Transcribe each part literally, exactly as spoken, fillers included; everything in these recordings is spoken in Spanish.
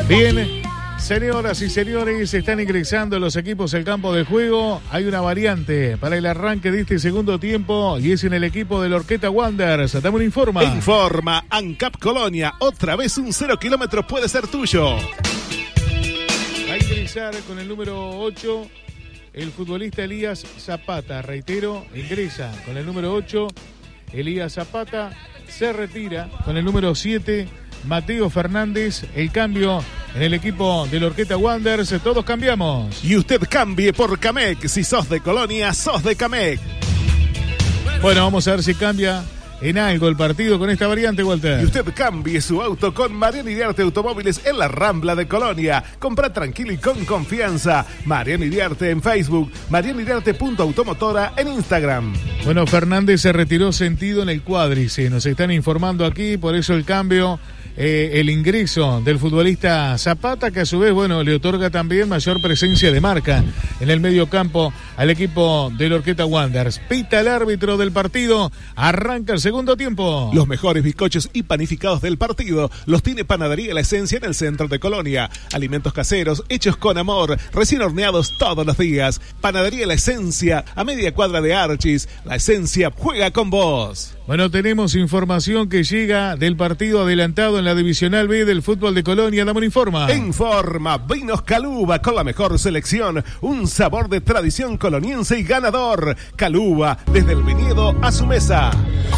Bien, señoras y señores, están ingresando los equipos al campo de juego. Hay una variante para el arranque de este segundo tiempo y es en el equipo de Lorqueta Wanderers. Dame un informa. Informa ANCAP Colonia. Otra vez un cero kilómetros puede ser tuyo. Va a ingresar con el número ocho el futbolista Elías Zapata. Reitero, ingresa con el número ocho Elías Zapata. Se retira con el número siete Mateo Fernández. El cambio en el equipo de Lorqueta Wanderers. Todos cambiamos. Y usted cambie por Camec. Si sos de Colonia, sos de Camec. Bueno, vamos a ver si cambia en algo el partido con esta variante, Walter. Y usted cambie su auto con Mariano Iriarte Automóviles en la Rambla de Colonia. Compra tranquilo y con confianza. Mariano Iriarte en Facebook, mariano iriarte punto automotora en Instagram. Bueno, Fernández se retiró sentido en el cuádriceps. Nos están informando aquí, por eso el cambio, eh, el ingreso del futbolista Zapata, que a su vez, bueno, le otorga también mayor presencia de marca en el medio campo al equipo de Lorqueta Wanderers. Pita el árbitro del partido. Arranca el segundo tiempo. Los mejores bizcochos y panificados del partido los tiene Panadería La Esencia en el centro de Colonia. Alimentos caseros hechos con amor, recién horneados todos los días. Panadería La Esencia, a media cuadra de Archis. La Esencia juega con vos. Bueno, tenemos información que llega del partido adelantado en la Divisional B del fútbol de Colonia. Dame un informa. Informa, Vinos Caluba con la mejor selección. Un sabor de tradición coloniense y ganador. Caluba, desde el viñedo a su mesa.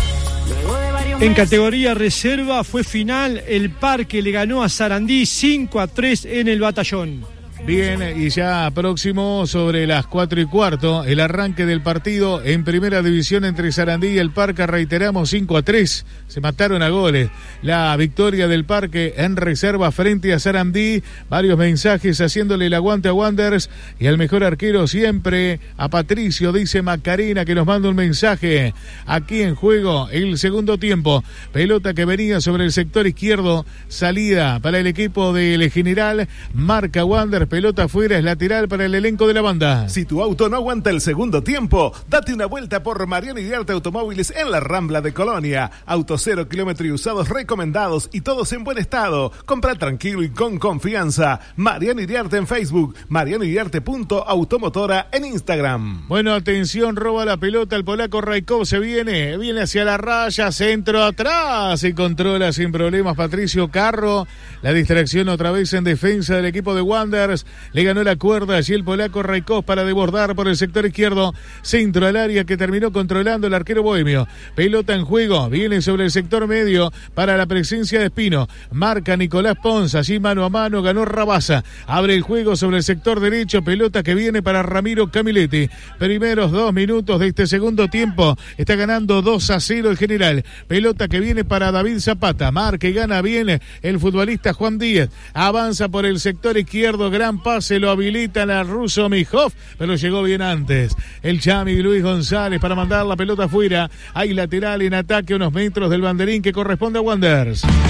En categoría reserva fue final, el Parque le ganó a Sarandí cinco a tres en el Batallón. Bien, y ya próximo sobre las cuatro y cuarto, el arranque del partido en primera división entre Sarandí y el Parque. Reiteramos, cinco a tres, se mataron a goles. La victoria del Parque en reserva frente a Sarandí. Varios mensajes haciéndole el aguante a Wanderers y al mejor arquero siempre, a Patricio, dice Macarena, que nos manda un mensaje. Aquí en juego el segundo tiempo, pelota que venía sobre el sector izquierdo, salida para el equipo del General, marca Wanderers. Pelota afuera, es lateral para el elenco de la banda. Si tu auto no aguanta el segundo tiempo, date una vuelta por Mariano Iriarte Automóviles en la Rambla de Colonia. Autos cero kilómetros y usados recomendados y todos en buen estado. Compra tranquilo y con confianza. Mariano Iriarte en Facebook, mariano iriarte punto automotora en Instagram. Bueno, atención, roba la pelota el polaco Raikov, se viene, viene hacia la raya, centro atrás y controla sin problemas Patricio Carro. La distracción otra vez en defensa del equipo de Wanderers. Le ganó la cuerda allí el polaco Raikov para desbordar por el sector izquierdo. Centro al área que terminó controlando el arquero bohemio. Pelota en juego. Viene sobre el sector medio para la presencia de Espino. Marca Nicolás Pons. Allí mano a mano ganó Rabasa. Abre el juego sobre el sector derecho. Pelota que viene para Ramiro Camiletti. Primeros dos minutos de este segundo tiempo. Está ganando dos a cero el General. Pelota que viene para David Zapata. Marca y gana bien el futbolista Juan Díaz. Avanza por el sector izquierdo. Gran pase, lo habilitan a Russo Mijov, pero llegó bien antes el Chami Luis González para mandar la pelota afuera. Hay lateral en ataque a unos metros del banderín que corresponde a Wanderers. Soy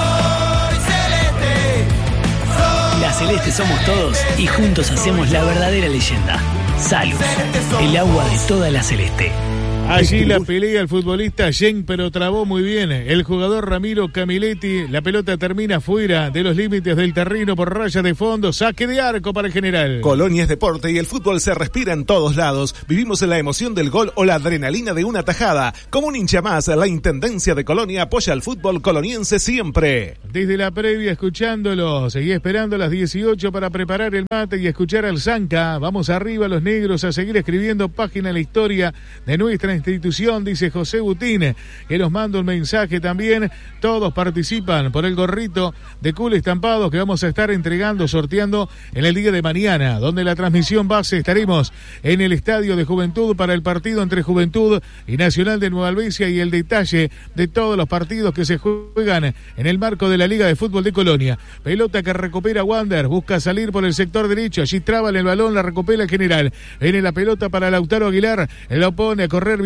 celeste, soy La Celeste somos todos y juntos hacemos la verdadera leyenda. Salud, el agua de toda la Celeste. Allí la pelea el futbolista Jen, pero trabó muy bien el jugador Ramiro Camiletti. La pelota termina fuera de los límites del terreno por raya de fondo. Saque de arco para el General. Colonia es deporte y el fútbol se respira en todos lados. Vivimos en la emoción del gol o la adrenalina de una tajada. Como un hincha más, la Intendencia de Colonia apoya al fútbol coloniense siempre. Desde la previa escuchándolo, seguí esperando a las dieciocho para preparar el mate y escuchar al Zanca. Vamos arriba los negros a seguir escribiendo página en la historia de nuestra institución, dice José Butín, que nos manda un mensaje también. Todos participan por el gorrito de Cool Estampados que vamos a estar entregando, sorteando en el día de mañana, donde la transmisión base estaremos en el Estadio de Juventud para el partido entre Juventud y Nacional de Nueva Albesia y el detalle de todos los partidos que se juegan en el marco de la Liga de Fútbol de Colonia. Pelota que recupera Wander, busca salir por el sector derecho, allí traba el balón, la recupera el General. Viene la pelota para Lautaro Aguilar, la opone a correr bien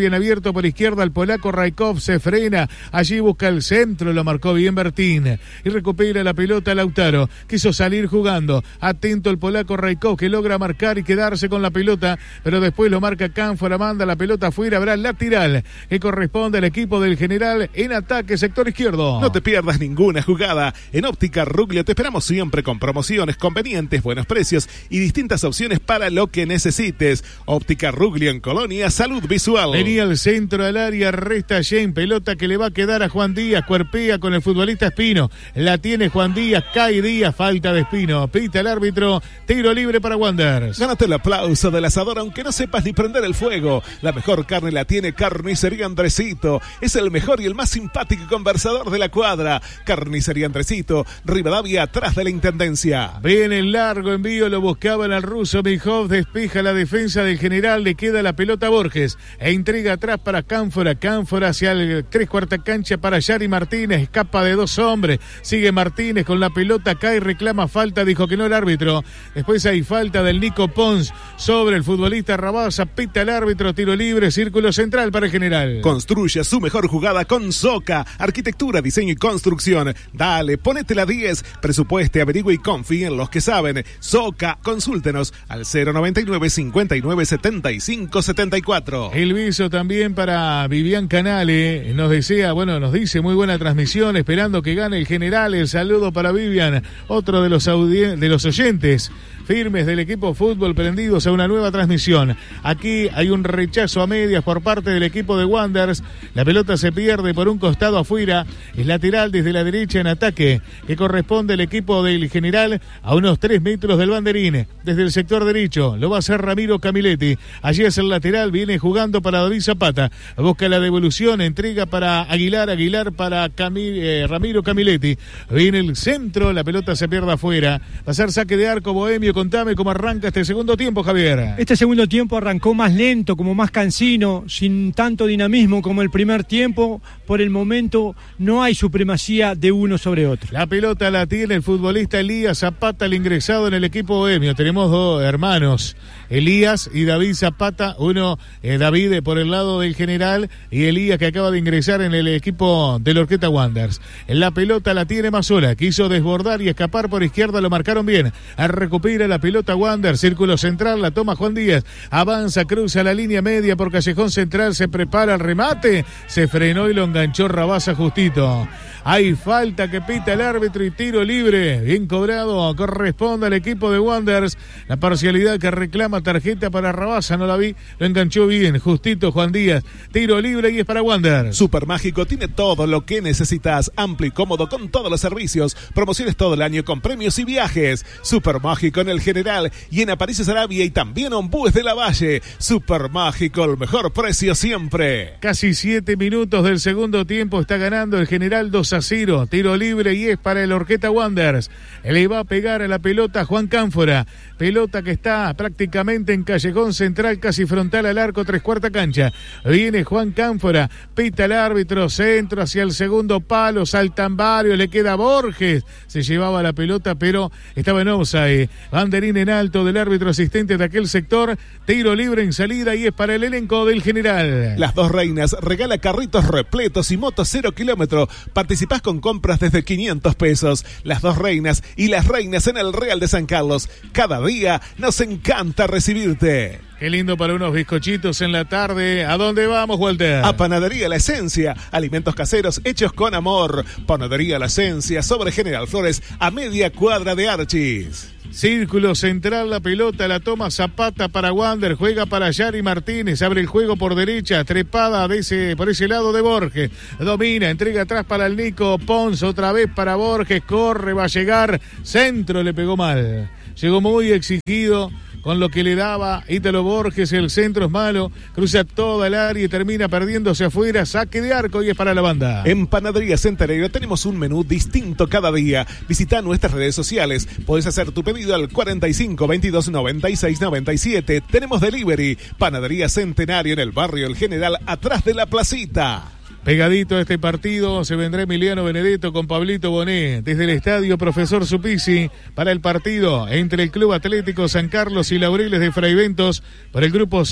bien abierto por izquierda, el polaco Raikov se frena, allí busca el centro, lo marcó bien Bertín y recupera la pelota Lautaro, quiso salir jugando, atento el polaco Raikov que logra marcar y quedarse con la pelota, pero después lo marca Cánfora, manda la pelota afuera, habrá lateral que corresponde al equipo del General en ataque sector izquierdo. No te pierdas ninguna jugada. En Óptica Ruglio te esperamos siempre con promociones convenientes, buenos precios y distintas opciones para lo que necesites. Óptica Ruglio en Colonia, salud visual. Venía al centro del área, resta Jane, pelota que le va a quedar a Juan Díaz, cuerpea con el futbolista Espino, la tiene Juan Díaz, cae Díaz, falta de Espino, pita el árbitro, tiro libre para Wanderers. Gánate el aplauso del asador aunque no sepas ni prender el fuego. La mejor carne la tiene Carnicería Andresito, es el mejor y el más simpático conversador de la cuadra. Carnicería Andresito, Rivadavia, atrás de la Intendencia. Viene el largo envío, lo buscaban al ruso Mijov, despeja la defensa del General, le queda la pelota a Borges e entrega atrás para Cánfora, Cánfora hacia el tres cuarta cancha para Yari Martínez, escapa de dos hombres, sigue Martínez con la pelota, cae, reclama falta, dijo que no el árbitro, después hay falta del Nico Pons sobre el futbolista Rabasa, pita el árbitro, tiro libre, círculo central para el General. Construye su mejor jugada con Soca, arquitectura, diseño y construcción. Dale, ponete la diez, presupueste, averigüe y confíe en los que saben. Soca, consúltenos al cero noventa y nueve, cincuenta y nueve, setenta y cinco, setenta y cuatro. El viso también para Vivian Canale, nos desea, bueno, nos dice muy buena transmisión, esperando que gane el General. El saludo para Vivian, otro de los audien- de los oyentes firmes del equipo fútbol prendidos a una nueva transmisión. Aquí hay un rechazo a medias por parte del equipo de Wanderers. La pelota se pierde por un costado afuera. Es lateral desde la derecha en ataque, que corresponde al equipo del General a unos tres metros del banderín. Desde el sector derecho lo va a hacer Ramiro Camiletti. Allí es el lateral, viene jugando para David Zapata. Busca la devolución, entrega para Aguilar, Aguilar para Camil, eh, Ramiro Camiletti. Viene el centro, la pelota se pierde afuera. Va a ser saque de arco Bohemio. Contame cómo arranca este segundo tiempo, Javier. Este segundo tiempo arrancó más lento, como más cansino, sin tanto dinamismo como el primer tiempo. Por el momento no hay supremacía de uno sobre otro. La pelota la tiene el futbolista Elías Zapata, el ingresado en el equipo bohemio. Tenemos dos hermanos, Elías y David Zapata. Uno, eh, David por el lado del General y Elías que acaba de ingresar en el equipo del Orqueta Wanderers. La pelota la tiene Mazola, quiso desbordar y escapar por izquierda, lo marcaron bien. A recupera la pelota Wander, círculo central, la toma Juan Díaz, avanza, cruza la línea media por callejón central, se prepara el remate, se frenó y lo enganchó Rabasa justito. Hay falta que pita el árbitro y tiro libre, bien cobrado, corresponde al equipo de Wanderers. La parcialidad que reclama tarjeta para Rabasa, no la vi, lo enganchó bien, justito Juan Díaz, tiro libre y es para Wanderers. Super Mágico tiene todo lo que necesitas, amplio y cómodo con todos los servicios, promociones todo el año con premios y viajes. Super Mágico en el General y en Aparicio Sarabia y también Ombúes de la Valle. Super Mágico, el mejor precio siempre. Casi siete minutos del segundo tiempo, está ganando el General dos a cero, tiro libre y es para el Orqueta Wanderers. Le va a pegar a la pelota Juan Cánfora, pelota que está prácticamente en callejón central, casi frontal al arco, tres cuarta cancha. Viene Juan Cánfora, pita el árbitro, centro hacia el segundo palo, saltan varios, le queda Borges, se llevaba la pelota pero estaba en offside. Banderín en alto del árbitro asistente de aquel sector, tiro libre en salida y es para el elenco del General. Las Dos Reinas regala carritos repletos y motos cero kilómetro. Participás con compras desde quinientos pesos. Las Dos Reinas y Las Reinas en el Real de San Carlos. Cada día nos encanta recibirte. Qué lindo para unos bizcochitos en la tarde. ¿A dónde vamos, Walter? A Panadería La Esencia. Alimentos caseros hechos con amor. Panadería La Esencia sobre General Flores a media cuadra de Archis. Círculo central, la pelota la toma Zapata para Wander, juega para Yari Martínez, abre el juego por derecha, trepada de ese, por ese lado de Borges, domina, entrega atrás para el Nico Pons, otra vez para Borges, corre, va a llegar, centro, le pegó mal, llegó muy exigido con lo que le daba Ítalo Borges, el centro es malo, cruza toda el área y termina perdiéndose afuera, saque de arco y es para la banda. En Panadería Centenario tenemos un menú distinto cada día. Visita nuestras redes sociales, puedes hacer tu pedido al cuarenta y cinco, veintidós, noventa y seis, noventa y siete. Tenemos delivery. Panadería Centenario en el barrio El General, atrás de la placita. Pegadito a este partido se vendrá Emiliano Benedetto con Pablito Bonet desde el estadio Profesor Supisi para el partido entre el Club Atlético San Carlos y Laureles de Fraiventos por el grupo C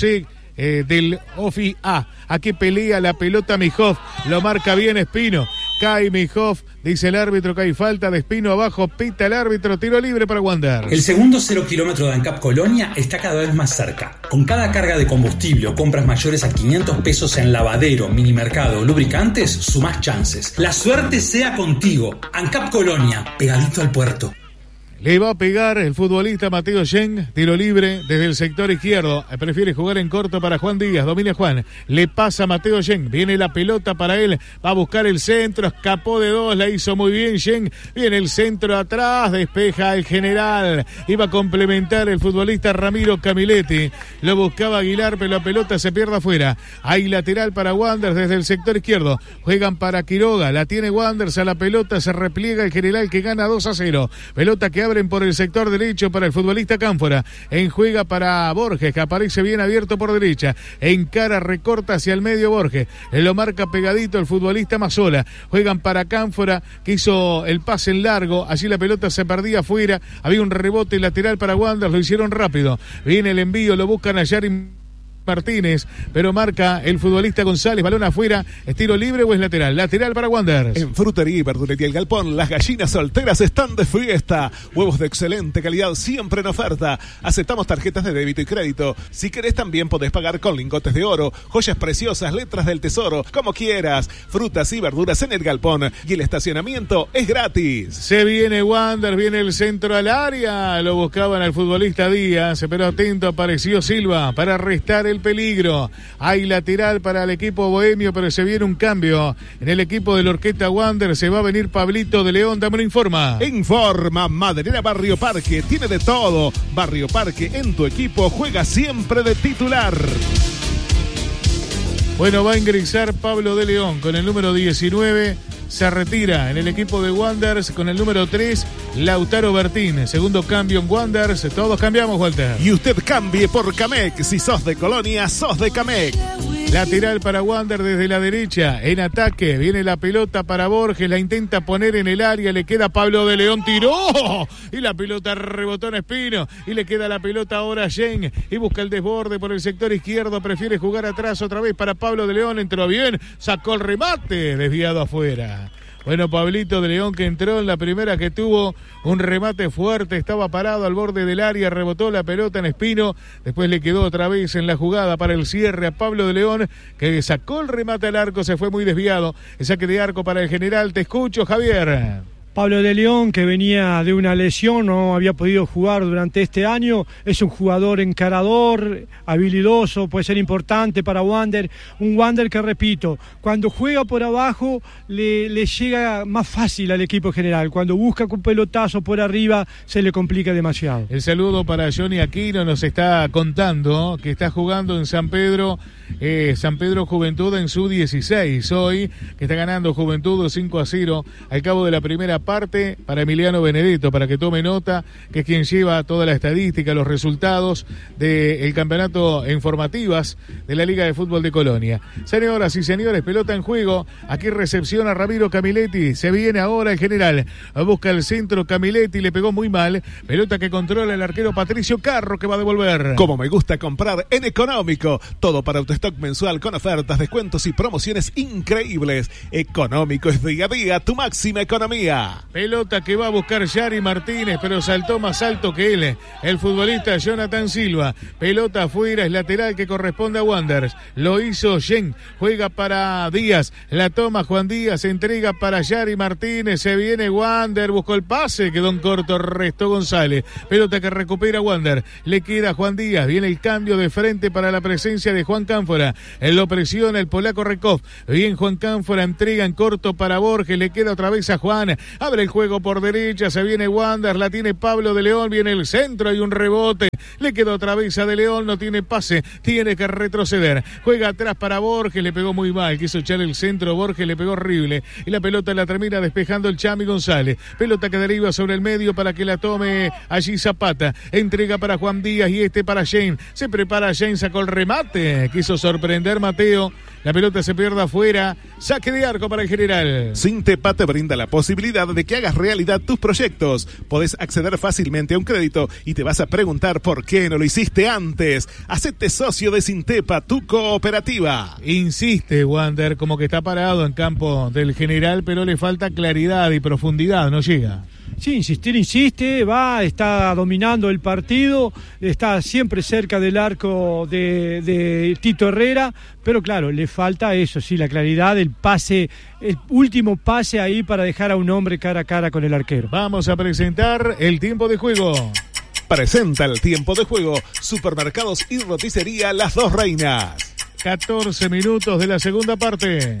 eh, del Ofi A. Aquí pelea la pelota Mijov, lo marca bien Espino. Cae Mijov, dice el árbitro que hay falta de Espino abajo, pita el árbitro, tiro libre para Wander. El segundo cero kilómetro de ANCAP Colonia está cada vez más cerca. Con cada carga de combustible o compras mayores a quinientos pesos en lavadero, minimercado o lubricantes, sumás chances. La suerte sea contigo. ANCAP Colonia, pegadito al puerto. Le va a pegar el futbolista Mateo Yen, tiro libre desde el sector izquierdo. Prefiere jugar en corto para Juan Díaz, domina Juan. Le pasa a Mateo Yen, viene la pelota para él, va a buscar el centro, escapó de dos, la hizo muy bien Yen. Viene el centro atrás, despeja el general. Iba a complementar el futbolista Ramiro Camilletti. Lo buscaba Aguilar, pero la pelota se pierde afuera. Hay lateral para Wanderers desde el sector izquierdo. Juegan para Quiroga, la tiene Wanderers a la pelota, se repliega el general que gana dos a cero. Pelota que abre por el sector derecho para el futbolista Cánfora, en juega para Borges, que aparece bien abierto por derecha, encara, recorta hacia el medio Borges, lo marca pegadito el futbolista Mazzola, juegan para Cánfora, que hizo el pase en largo, allí la pelota se perdía afuera, había un rebote lateral para Wanderers, lo hicieron rápido, viene el envío, lo buscan a Yari Martínez, pero marca el futbolista González, balón afuera, ¿es tiro libre o es lateral? Lateral para Wanderers. En Frutería y Verdulería El Galpón, las gallinas solteras están de fiesta. Huevos de excelente calidad siempre en oferta. Aceptamos tarjetas de débito y crédito. Si querés también podés pagar con lingotes de oro, joyas preciosas, letras del tesoro, como quieras. Frutas y verduras en El Galpón y el estacionamiento es gratis. Se viene Wanderers, viene el centro al área, lo buscaban al futbolista Díaz, pero atento, apareció Silva para restar el peligro. Hay lateral para el equipo bohemio, pero se viene un cambio en el equipo de la Orquesta Wanderers. Se va a venir Pablito de León, dame una informa. Informa, Maderera Barrio Parque, tiene de todo. Barrio Parque en tu equipo, juega siempre de titular. Bueno, va a ingresar Pablo de León con el número diecinueve. Se retira en el equipo de Wanderers con el número tres, Lautaro Bertín. Segundo cambio en Wanderers. Todos cambiamos, Walter. Y usted cambie por Camec. Si sos de Colonia, sos de Camec. Lateral para Wanderers desde la derecha. En ataque. Viene la pelota para Borges. La intenta poner en el área. Le queda Pablo de León. Tiró. Y la pelota rebotó en Espino. Y le queda la pelota ahora a Jen. Y busca el desborde por el sector izquierdo. Prefiere jugar atrás otra vez para Pablo de León. Entró bien. Sacó el remate. Desviado afuera. Bueno, Pablito de León, que entró en la primera, que tuvo un remate fuerte, estaba parado al borde del área, rebotó la pelota en Espino, después le quedó otra vez en la jugada para el cierre a Pablo de León, que sacó el remate al arco, se fue muy desviado, el saque de arco para el general. Te escucho, Javier. Pablo de León, que venía de una lesión, no había podido jugar durante este año, es un jugador encarador, habilidoso, puede ser importante para Wander, un Wander que, repito, cuando juega por abajo le, le llega más fácil al equipo general, cuando busca con pelotazo por arriba se le complica demasiado. El saludo para Johnny Aquino, nos está contando que está jugando en San Pedro, eh, San Pedro Juventud en su dieciséis hoy, que está ganando Juventud cinco a cero al cabo de la primera parte para Emiliano Benedetto, para que tome nota, que es quien lleva toda la estadística, los resultados del campeonato en formativas de la Liga de Fútbol de Colonia. Señoras y señores, pelota en juego, aquí recepciona Ramiro Camilletti, se viene ahora el general, busca el centro Camilletti, le pegó muy mal, pelota que controla el arquero Patricio Carro, que va a devolver. Como me gusta comprar en Económico, todo para autostock mensual con ofertas, descuentos y promociones increíbles. Económico es día a día tu máxima economía. Pelota que va a buscar Yari Martínez, pero saltó más alto que él, el futbolista Jonathan Silva. Pelota afuera, es lateral que corresponde a Wanderers. Lo hizo Jen, juega para Díaz, la toma Juan Díaz, entrega para Yari Martínez, se viene Wander, buscó el pase, quedó en corto, restó González. Pelota que recupera Wander, le queda Juan Díaz, viene el cambio de frente para la presencia de Juan Cánfora. Él lo presiona el polaco Rekov. Bien Juan Cánfora, entrega en corto para Borges, le queda otra vez a Juan. Abre el juego por derecha, se viene Wander, la tiene Pablo de León, viene el centro, hay un rebote, le quedó otra vez a de León, no tiene pase, tiene que retroceder, juega atrás para Borges, le pegó muy mal, quiso echar el centro, Borges le pegó horrible, y la pelota la termina despejando el Chami González, pelota que deriva sobre el medio para que la tome allí Zapata, entrega para Juan Díaz y este para Jane, se prepara Jane, sacó el remate, quiso sorprender Mateo, La pelota se pierde afuera. Saque de arco para el General. Sintepa te brinda la posibilidad de que hagas realidad tus proyectos. Podés acceder fácilmente a un crédito y te vas a preguntar por qué no lo hiciste antes. Hacete socio de Sintepa, tu cooperativa. Insiste Wander, como que está parado en campo del General, pero le falta claridad y profundidad, no llega. Sí, insistir, insiste, va, está dominando el partido, está siempre cerca del arco de, de Tito Herrera, pero claro, le falta eso, sí, la claridad, el pase, el último pase ahí para dejar a un hombre cara a cara con el arquero. Vamos a presentar el tiempo de juego. Presenta el tiempo de juego, Supermercados y Roticería Las Dos Reinas. catorce minutos de la segunda parte.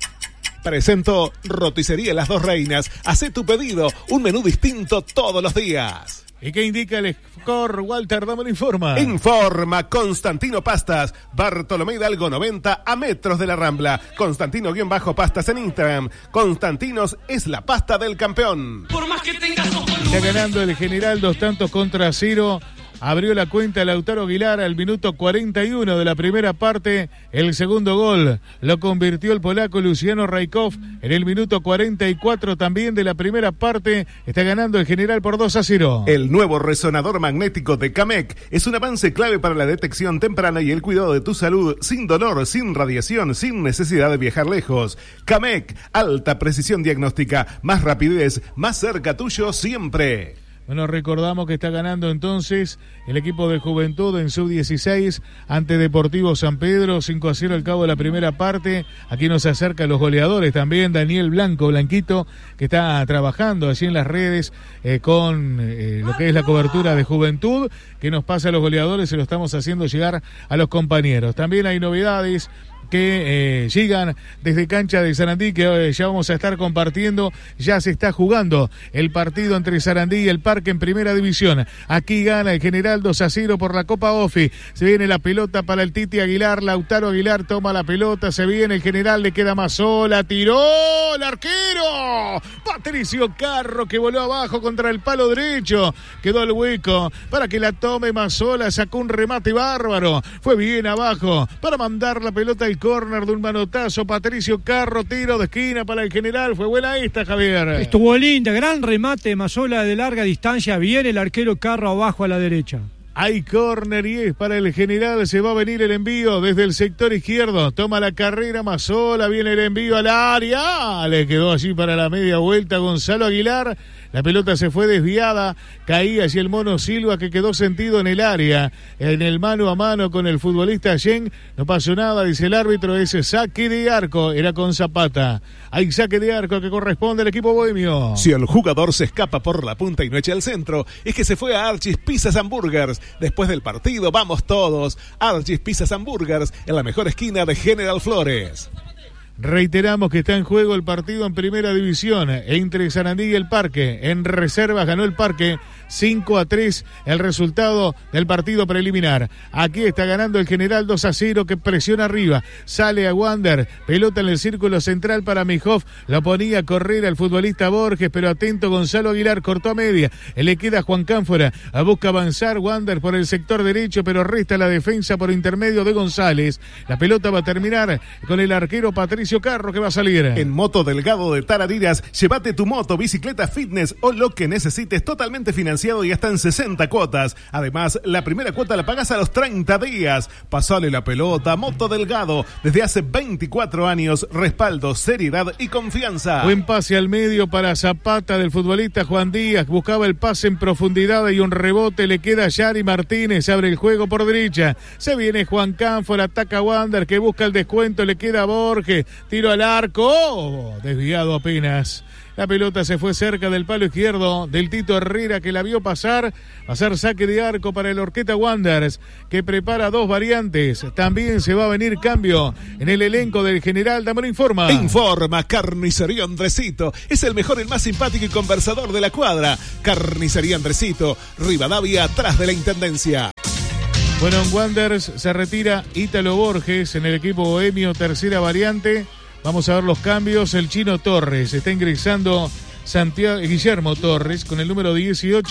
Presento Roticería Las Dos Reinas. Hacé tu pedido, un menú distinto todos los días. ¿Y qué indica el score? Walter, dame el informa. Informa Constantino Pastas, Bartolomé Hidalgo noventa a metros de la Rambla. Constantino-Pastas en Instagram. Constantinos es la pasta del campeón. Por más que tengas ojos. Está ganando el General dos tantos contra cero. Abrió la cuenta Lautaro Aguilar al minuto cuarenta y uno de la primera parte. El segundo gol lo convirtió el polaco Luciano Raikov en el minuto cuarenta y cuatro también de la primera parte. Está ganando el General por dos a cero. El nuevo resonador magnético de Camec es un avance clave para la detección temprana y el cuidado de tu salud sin dolor, sin radiación, sin necesidad de viajar lejos. Camec, alta precisión diagnóstica, más rapidez, más cerca tuyo siempre. Bueno, recordamos que está ganando entonces el equipo de Juventud en sub dieciséis ante Deportivo San Pedro, cinco a cero al cabo de la primera parte. Aquí nos acerca los goleadores también, Daniel Blanco, Blanquito, que está trabajando allí en las redes eh, con eh, lo que es la cobertura de Juventud, que nos pasa a los goleadores y lo estamos haciendo llegar a los compañeros. También hay novedades que eh, llegan desde cancha de Sarandí, que eh, ya vamos a estar compartiendo. Ya se está jugando el partido entre Sarandí y el Parque en primera división. Aquí gana el General dos a cero por la Copa Ofi. Se viene la pelota para el Titi Aguilar. Lautaro Aguilar toma la pelota, se viene el General, le queda más sola, tiró el arquero Patricio Carro, que voló abajo contra el palo derecho, quedó el hueco para que la tome más sola, sacó un remate bárbaro, fue bien abajo para mandar la pelota al córner de un manotazo. Patricio Carro, tiro de esquina para el General. Fue buena esta, Javier. Estuvo linda, gran remate de Mazola de larga distancia. Viene el arquero Carro abajo a la derecha. Hay córner y es para el General. Se va a venir el envío desde el sector izquierdo. Toma la carrera Mazola. Viene el envío al área. Le quedó allí para la media vuelta Gonzalo Aguilar. La pelota se fue desviada. Caía allí el Mono Silva, que quedó sentido en el área. En el mano a mano con el futbolista Yen. No pasó nada, dice el árbitro. Ese saque de arco era con Zapata. Hay saque de arco que corresponde al equipo bohemio. Si el jugador se escapa por la punta y no echa el centro, es que se fue a Archie's Pizzas and Burgers. Después del partido, vamos todos. Archie's Pizzas and Burgers, en la mejor esquina de General Flores. Reiteramos que está en juego el partido en primera división entre Sarandí y el Parque. En reservas ganó el Parque cinco a tres el resultado del partido preliminar. Aquí está ganando el General dos a cero, que presiona arriba. Sale a Wander, pelota en el círculo central para Mijov. Lo ponía a correr al futbolista Borges, pero atento Gonzalo Aguilar, cortó a media. Le queda Juan Cánfora, busca avanzar Wander por el sector derecho, pero resta la defensa por intermedio de González. La pelota va a terminar con el arquero Patricio Carro, que va a salir. En Moto Delgado de Tarariras, llévate tu moto, bicicleta, fitness o lo que necesites, totalmente financiado y hasta en sesenta cuotas. Además, la primera cuota la pagas a los treinta días. Pasale la pelota, Moto Delgado. Desde hace veinticuatro años, respaldo, seriedad y confianza. Buen pase al medio para Zapata del futbolista Juan Díaz. Buscaba el pase en profundidad y un rebote. Le queda a Yari Martínez. Abre el juego por derecha. Se viene Juan Cánfora, ataca a Wander, que busca el descuento. Le queda a Borges. Tiro al arco. Oh, desviado apenas. La pelota se fue cerca del palo izquierdo del Tito Herrera, que la vio pasar. Va a ser saque de arco para el Orqueta Wanderers, que prepara dos variantes. También se va a venir cambio en el elenco del General. Damón informa. Informa Carnicería Andresito. Es el mejor, el más simpático y conversador de la cuadra. Carnicería Andresito, Rivadavia, atrás de la Intendencia. Bueno, en Wanderers se retira Ítalo Borges en el equipo bohemio, tercera variante. Vamos a ver los cambios. El Chino Torres, está ingresando Santiago, Guillermo Torres con el número dieciocho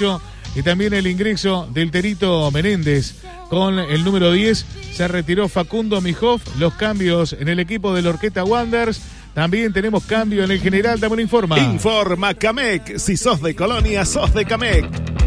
y también el ingreso del Terito Menéndez. Con el número diez se retiró Facundo Mijov. Los cambios en el equipo del Orqueta Wanderers. También tenemos cambio en el general. Dame una informa. Informa Camec. Si sos de Colonia, sos de Camec.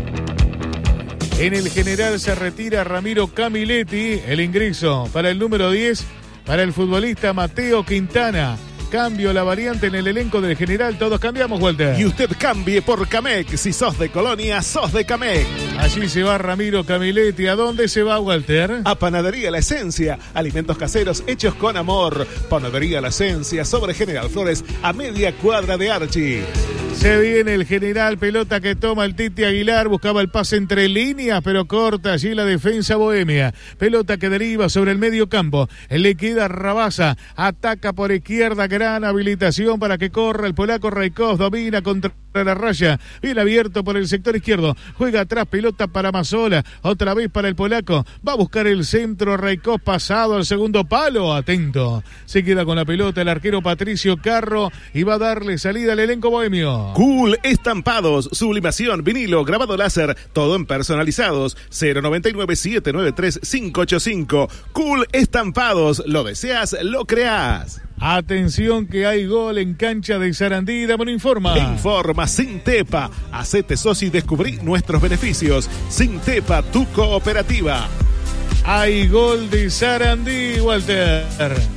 En el general se retira Ramiro Camilletti. El ingreso para el número diez para el futbolista Mateo Quintana. Cambio la variante en el elenco del general. Todos cambiamos, Walter. Y usted cambie por Camec. Si sos de Colonia, sos de Camec. Allí se va Ramiro Camilletti. ¿A dónde se va, Walter? A Panadería La Esencia. Alimentos caseros hechos con amor. Panadería La Esencia sobre General Flores a media cuadra de Archie. Se viene el general, pelota que toma el Titi Aguilar, buscaba el pase entre líneas, pero corta allí la defensa bohemia. Pelota que deriva sobre el medio campo, le queda Rabasa, ataca por izquierda, gran habilitación para que corra el polaco Raikov, domina contra la raya, bien abierto por el sector izquierdo, juega atrás, pelota para Mazola, otra vez para el polaco, va a buscar el centro, Raikov pasado al segundo palo, atento, se queda con la pelota el arquero Patricio Carro y va a darle salida al elenco bohemio. Cool Estampados, sublimación, vinilo, grabado láser, todo en personalizados. Cero noventa y nueve, siete nueve tres, cinco ocho cinco. Cool Estampados, lo deseas, lo creás. Atención que hay gol en cancha de Sarandí, dame una informa. Informa Sintepa, hacete socio y descubrí nuestros beneficios. Sintepa, tu cooperativa. Hay gol de Sarandí, Walter.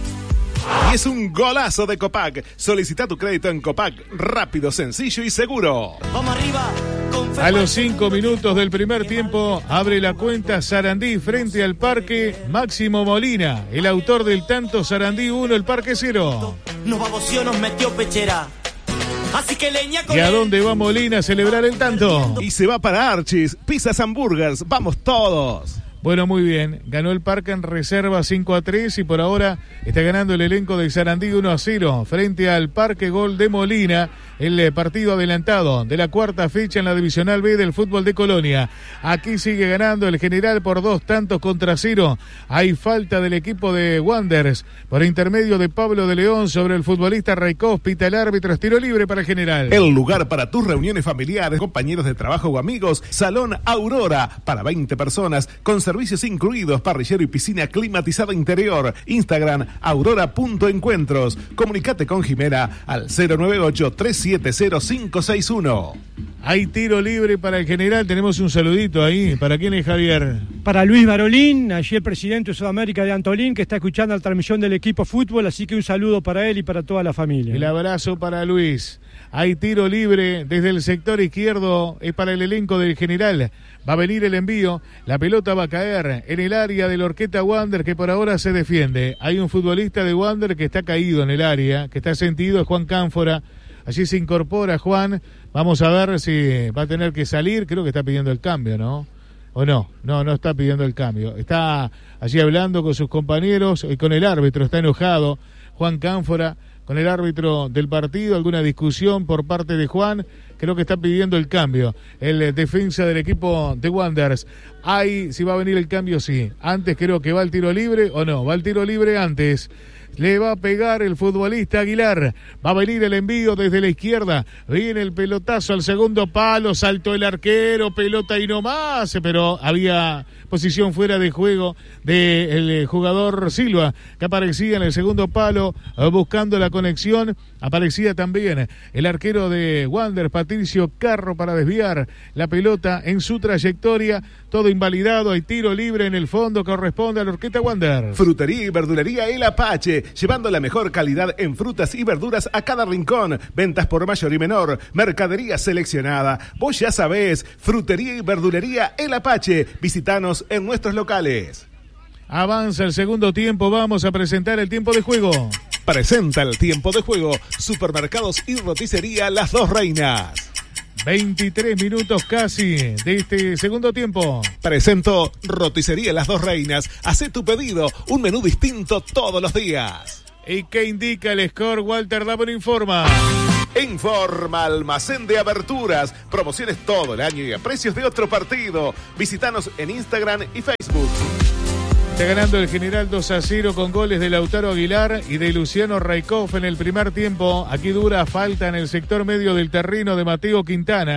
Y es un golazo de Copac. Solicita tu crédito en Copac. Rápido, sencillo y seguro. Vamos arriba. A los cinco minutos del primer tiempo abre la cuenta Sarandí frente al Parque Máximo Molina. El autor del tanto Sarandí uno, el Parque cero. Nos baboció, nos metió pechera. Así que leña con ¿Y a dónde va Molina a celebrar el tanto? Y se va para Archis. Pizzas Hamburgers. Vamos todos. Bueno, muy bien. Ganó el Parque en reserva cinco a tres y por ahora está ganando el elenco de Sarandí uno a cero frente al Parque, gol de Molina, el partido adelantado de la cuarta fecha en la Divisional B del fútbol de Colonia. Aquí sigue ganando el general por dos tantos contra cero. Hay falta del equipo de Wanderers por intermedio de Pablo de León sobre el futbolista Raikov. Pita el árbitro, es tiro libre para el general. El lugar para tus reuniones familiares, compañeros de trabajo o amigos, Salón Aurora, para veinte personas, con servicios incluidos, parrillero y piscina climatizada interior. Instagram, aurora.encuentros. Comunicate con Jimena al cero nueve ocho, tres siete cero, cinco seis uno. Hay tiro libre para el general. Tenemos un saludito ahí. ¿Para quién es, Javier? Para Luis Barolín, allí el presidente de Sudamérica de Antolín, que está escuchando la transmisión del equipo fútbol, así que un saludo para él y para toda la familia. El abrazo para Luis. Hay tiro libre desde el sector izquierdo, es para el elenco del general. Va a venir el envío, la pelota va a caer en el área del Orqueta Wander, que por ahora se defiende. Hay un futbolista de Wander que está caído en el área, que está sentido, es Juan Cánfora. Allí se incorpora Juan, vamos a ver si va a tener que salir, creo que está pidiendo el cambio, ¿no? ¿O no? No, no está pidiendo el cambio. Está allí hablando con sus compañeros y con el árbitro, está enojado Juan Cánfora con el árbitro del partido, alguna discusión por parte de Juan, creo que está pidiendo el cambio, el defensa del equipo de Wanderers. Ahí, si va a venir el cambio, sí. Antes creo que va el tiro libre, o no, va el tiro libre antes. Le va a pegar el futbolista Aguilar. Va a venir el envío desde la izquierda. Viene el pelotazo al segundo palo. Saltó el arquero. Pelota y no más. Pero había posición fuera de juego del jugador Silva, que aparecía en el segundo palo buscando la conexión. Aparecía también el arquero de Wander, Patricio Carro, para desviar la pelota en su trayectoria. Todo invalidado. Hay tiro libre en el fondo. Corresponde a la Orqueta Wander. Frutería y verdulería El Apache, llevando la mejor calidad en frutas y verduras a cada rincón. Ventas por mayor y menor. Mercadería seleccionada. Vos ya sabés. Frutería y verdulería El Apache. Visitanos en nuestros locales. Avanza el segundo tiempo. Vamos a presentar el tiempo de juego. Presenta el tiempo de juego. Supermercados y roticería Las Dos Reinas. veintitrés minutos casi de este segundo tiempo. Presento Roticería Las Dos Reinas. Hacé tu pedido, un menú distinto todos los días. ¿Y qué indica el score? Walter Davon informa. Informa Almacén de Aberturas. Promociones todo el año y a precios de otro partido. Visítanos en Instagram y Facebook. Está ganando el general dos a cero con goles de Lautaro Aguilar y de Luciano Raikov en el primer tiempo. Aquí dura falta en el sector medio del terreno de Mateo Quintana.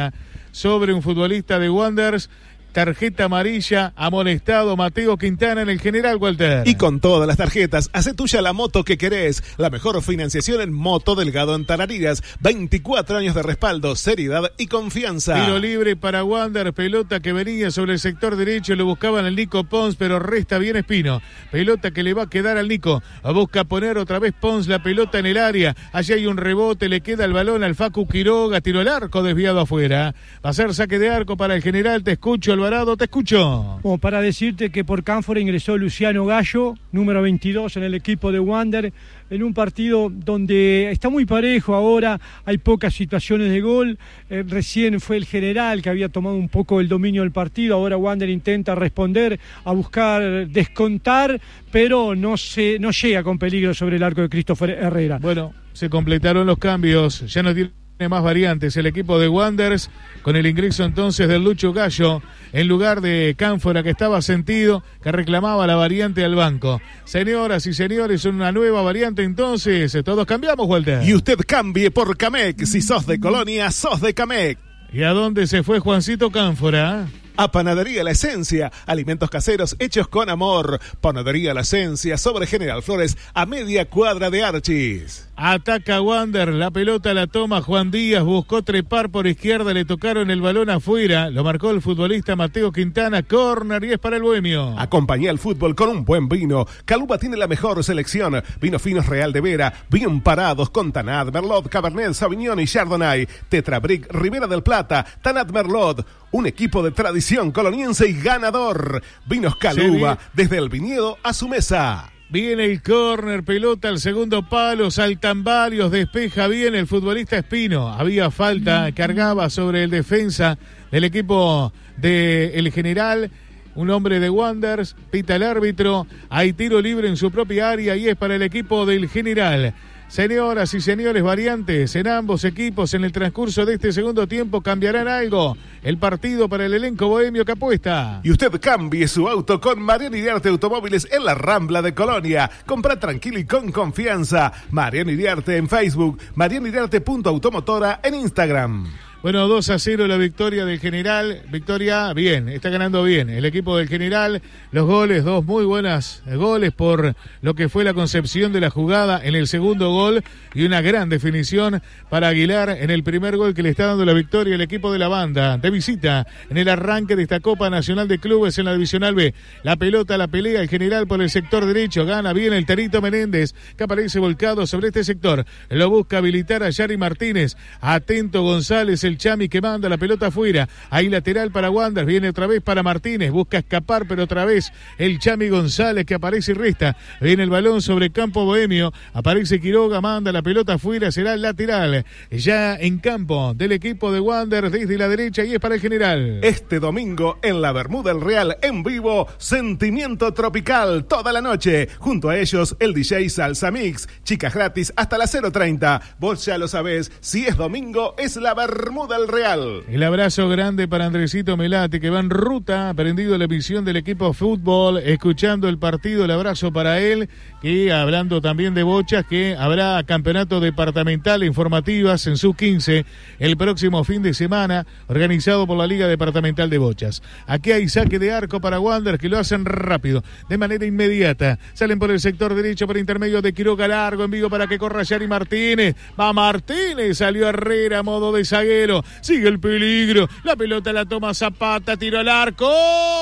sobre un futbolista de Wanderers. Tarjeta amarilla, amonestado Mateo Quintana en el General, Walter. Y con todas las tarjetas, hace tuya la moto que querés. La mejor financiación en Moto Delgado en Tarariras. veinticuatro años de respaldo, seriedad y confianza. Tiro libre para Wander, pelota que venía sobre el sector derecho, lo buscaban el Nico Pons, pero resta bien Espino. Pelota que le va a quedar al Nico. Busca poner otra vez Pons la pelota en el área. Allí hay un rebote, le queda el balón al Facu Quiroga, tiro al arco desviado afuera. Va a ser saque de arco para el General, te escucho, Alvarado, te escucho. Bueno, para decirte que por Cánfora ingresó Luciano Gallo, número veintidós en el equipo de Wander, en un partido donde está muy parejo ahora, hay pocas situaciones de gol. Eh, recién fue el General que había tomado un poco el dominio del partido, ahora Wander intenta responder, a buscar descontar, pero no, se, no llega con peligro sobre el arco de Christopher Herrera. Bueno, se completaron los cambios, ya no tiene más variantes el equipo de Wanderers, con el ingreso entonces del Lucho Gallo en lugar de Cánfora, que estaba sentido, que reclamaba la variante al banco. Señoras y señores, una nueva variante entonces, todos cambiamos, Walter. Y usted cambie por Camec, si sos de Colonia, sos de Camec. ¿Y a dónde se fue Juancito Cánfora? A Panadería La Esencia, alimentos caseros hechos con amor. Panadería La Esencia, sobre General Flores, a media cuadra de Archis. Ataca Wander, la pelota la toma Juan Díaz, buscó trepar por izquierda, le tocaron el balón afuera, lo marcó el futbolista Mateo Quintana, córner y es para el Bohemio. Acompaña el fútbol con un buen vino. Caluba tiene la mejor selección, vinos finos Real de Vera, bien parados con Tanat, Merlot, Cabernet Sauvignon y Chardonnay. Tetrabric, Ribera del Plata, Tanat Merlot, un equipo de tradición coloniense y ganador. Vinos Caluba, desde el viñedo a su mesa. Viene el córner, pelota al segundo palo, saltan varios, despeja bien el futbolista Espino. Había falta, cargaba sobre el defensa del equipo del General. Un hombre de Wanderers, pita el árbitro, hay tiro libre en su propia área y es para el equipo del General. Señoras y señores, variantes en ambos equipos en el transcurso de este segundo tiempo. ¿Cambiarán algo el partido para el elenco bohemio que apuesta? Y usted cambie su auto con Mariano Iriarte Automóviles en la Rambla de Colonia. Compra tranquilo y con confianza. Mariano Iriarte en Facebook, mariano iriarte punto automotora en Instagram. Bueno, dos a cero la victoria del General. Victoria bien, está ganando bien el equipo del General. Los goles, dos muy buenas goles por lo que fue la concepción de la jugada en el segundo gol y una gran definición para Aguilar en el primer gol que le está dando la victoria al equipo de la banda. De visita en el arranque de esta Copa Nacional de Clubes en la Divisional B. La pelota, la pelea el General por el sector derecho. Gana bien el Terito Menéndez, que aparece volcado sobre este sector. Lo busca habilitar a Yari Martínez. Atento González, el Chami que manda la pelota afuera. Ahí lateral para Wander, viene otra vez para Martínez, busca escapar, pero otra vez el Chami González que aparece y resta. Viene el balón sobre campo bohemio, aparece Quiroga, manda la pelota afuera, será el lateral. Ya en campo del equipo de Wander desde la derecha y es para el General. Este domingo en la Bermuda El Real en vivo, Sentimiento Tropical toda la noche. Junto a ellos el D J Salsa Mix, chicas gratis hasta las cero treinta. Vos ya lo sabés, si es domingo es la Bermuda El Real. El abrazo grande para Andresito Melati, que va en ruta, prendido la visión del equipo fútbol, escuchando el partido. El abrazo para él, que hablando también de bochas, que habrá campeonato departamental informativas en sub quince el próximo fin de semana, organizado por la Liga Departamental de Bochas. Aquí hay saque de arco para Wander, que lo hacen rápido, de manera inmediata. Salen por el sector derecho por intermedio de Quiroga, largo envío para que corra Yari Martínez. Va Martínez, salió Herrera a modo de zaguero. Sigue el peligro, la pelota la toma Zapata, tiro al arco,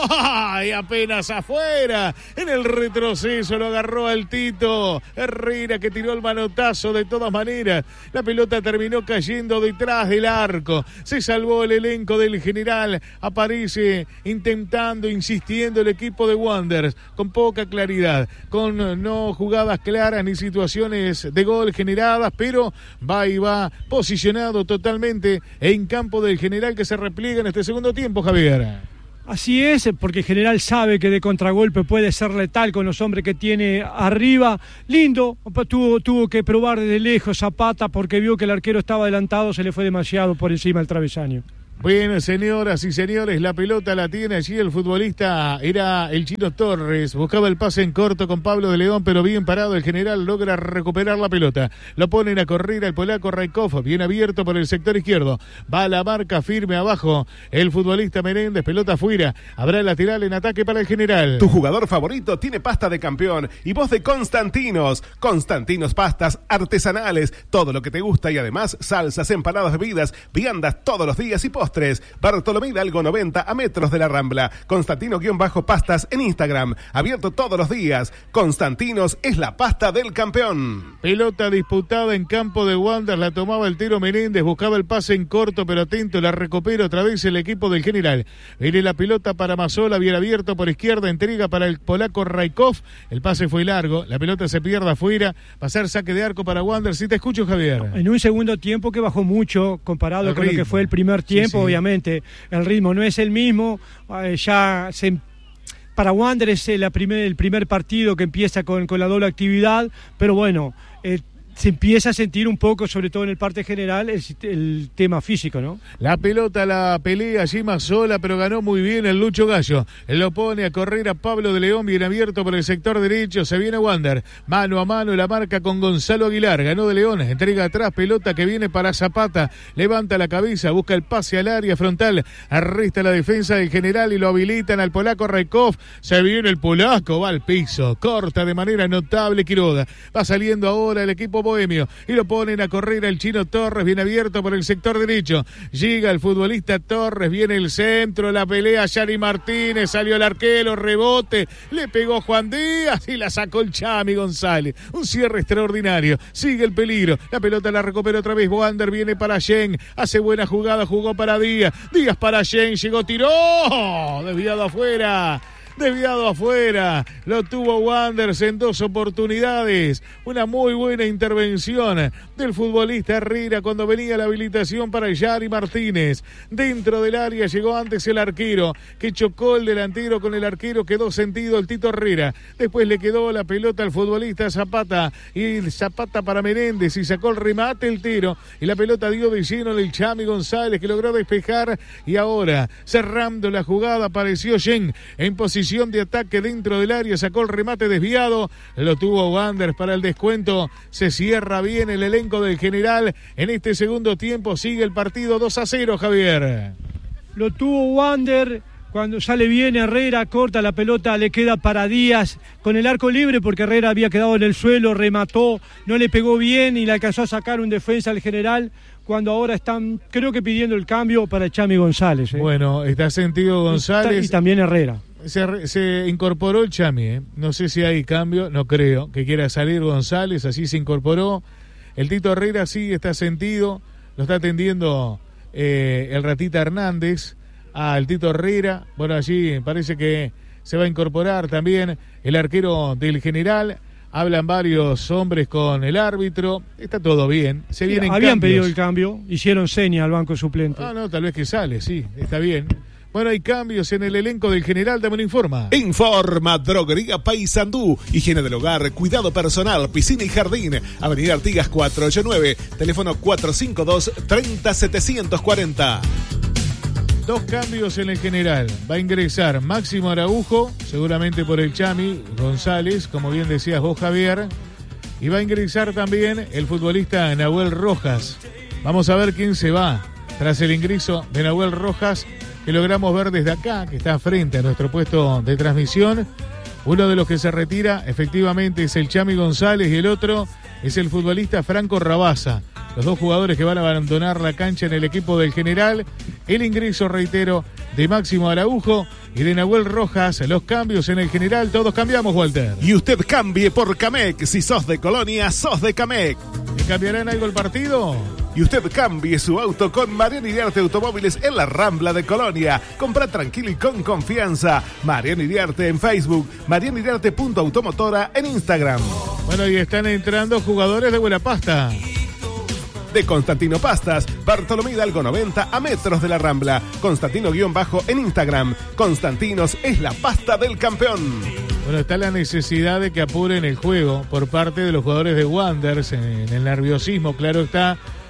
y apenas afuera, en el retroceso lo agarró al Tito Herrera, que tiró el manotazo de todas maneras, la pelota terminó cayendo detrás del arco, se salvó el elenco del General, aparece intentando, insistiendo el equipo de Wanderers, con poca claridad, con no jugadas claras ni situaciones de gol generadas, pero va y va posicionado totalmente en campo del General, que se repliega en este segundo tiempo, Javier. Así es, porque el General sabe que de contragolpe puede ser letal con los hombres que tiene arriba. Lindo, tuvo, tuvo que probar desde lejos Zapata porque vio que el arquero estaba adelantado, se le fue demasiado por encima del travesaño. Bueno, señoras y señores, la pelota la tiene allí el futbolista, era el Chino Torres, buscaba el pase en corto con Pablo de León, pero bien parado, el general logra recuperar la pelota, lo ponen a correr al polaco Raikov, bien abierto por el sector izquierdo, va a la marca firme abajo, el futbolista Menéndez, pelota afuera, habrá el lateral en ataque para el general. Tu jugador favorito tiene pasta de campeón y vos de Constantinos, Constantinos pastas artesanales, todo lo que te gusta y además salsas, empanadas, bebidas, viandas todos los días y postres. Bartolomé Hidalgo noventa a metros de la Rambla. Constantino-pastas en Instagram. Abierto todos los días. Constantinos es la pasta del campeón. Pelota disputada en campo de Wander. La tomaba el Tero Menéndez. Buscaba el pase en corto, pero atento. La recupera otra vez el equipo del general. Viene la pelota para Mazola. Bien abierto por izquierda. Entrega para el polaco Raikov. El pase fue largo. La pelota se pierde afuera. Va a ser saque de arco para Wander. Si te escucho, Javier. En un segundo tiempo que bajó mucho comparado el con ritmo. Lo que fue el primer tiempo. Sí, sí. Obviamente el ritmo no es el mismo, eh, ya se, para Wander es la primer, el primer partido que empieza con, con la doble actividad, pero bueno, eh, se empieza a sentir un poco, sobre todo en el parte general, el, el tema físico, ¿no? La pelota la pelea allí Mazola, pero ganó muy bien el Lucho Gallo. Él lo pone a correr a Pablo de León, bien abierto por el sector derecho, se viene Wander. Mano a mano la marca con Gonzalo Aguilar, ganó de León, entrega atrás, pelota que viene para Zapata, levanta la cabeza, busca el pase al área frontal, arresta la defensa del general y lo habilitan al polaco Raikov. Se viene el polaco, va al piso, corta de manera notable Quiroga. Va saliendo ahora el equipo bohemio y lo ponen a correr al Chino Torres, bien abierto por el sector derecho, llega el futbolista Torres, viene el centro, la pelea Yari Martínez, salió el arquero, rebote, le pegó Juan Díaz y la sacó el Chami González, un cierre extraordinario, sigue el peligro, la pelota la recupera otra vez Wander, viene para Yen, hace buena jugada, jugó para Díaz, Díaz para Yen, llegó, tiró, desviado afuera. Desviado afuera, lo tuvo Wanderers en dos oportunidades, una muy buena intervención del futbolista Herrera cuando venía la habilitación para Yari Martínez, dentro del área llegó antes el arquero, que chocó el delantero con el arquero, quedó sentido el Tito Herrera, después le quedó la pelota al futbolista Zapata, y Zapata para Menéndez, y sacó el remate el tiro, y la pelota dio de lleno del Chami González, que logró despejar, y ahora, cerrando la jugada, apareció Yen, en posición de ataque dentro del área, sacó el remate desviado, lo tuvo Wanderers para el descuento, se cierra bien el elenco del general, en este segundo tiempo sigue el partido dos a cero, Javier. Lo tuvo Wanderers, cuando sale bien Herrera, corta la pelota, le queda para Díaz con el arco libre porque Herrera había quedado en el suelo, remató, no le pegó bien y le alcanzó a sacar un defensa al general, cuando ahora están, creo que pidiendo el cambio para Chami González. ¿eh? Bueno, está sentido González. Y, y también Herrera. Se, se incorporó el Chami, ¿eh? No sé si hay cambio, no creo que quiera salir González, así se incorporó. El Tito Herrera sí está sentido, lo está atendiendo eh, el Ratita Hernández al Tito Herrera. Bueno, allí parece que se va a incorporar también el arquero del general. Hablan varios hombres con el árbitro, está todo bien, se sí, vienen habían cambios. Pedido el cambio, hicieron seña al banco suplente. Ah, no, tal vez que sale, sí, está bien. Bueno, hay cambios en el elenco del general, también informa. Informa Droguería Paysandú, higiene del hogar, cuidado personal, piscina y jardín. Avenida Artigas cuatrocientos ochenta y nueve, teléfono cuatro cinco dos, treinta setecientos cuarenta. Dos cambios en el general. Va a ingresar Máximo Araujo, seguramente por el Chami González, como bien decías vos, Javier. Y va a ingresar también el futbolista Nahuel Rojas. Vamos a ver quién se va tras el ingreso de Nahuel Rojas, que logramos ver desde acá, que está frente a nuestro puesto de transmisión. Uno de los que se retira efectivamente es el Chami González y el otro es el futbolista Franco Rabasa. Los dos jugadores que van a abandonar la cancha en el equipo del general. El ingreso, reitero, de Máximo Araujo y de Nahuel Rojas. Los cambios en el general, todos cambiamos, Walter. Y usted cambie por Camec. Si sos de Colonia, sos de Camec. ¿Le cambiarán algo el partido? Y usted cambie su auto con Mariano Iriarte Automóviles en la Rambla de Colonia. Compra tranquilo y con confianza. Mariano Iriarte en Facebook, mariano iriarte punto automotora en Instagram. Bueno, y están entrando jugadores de buena pasta. De Constantino Pastas, Bartolomé Hidalgo noventa a metros de la Rambla. Constantino-bajo en Instagram. Constantinos es la pasta del campeón. Bueno, está la necesidad de que apuren el juego por parte de los jugadores de Wanderers en el nerviosismo, claro está,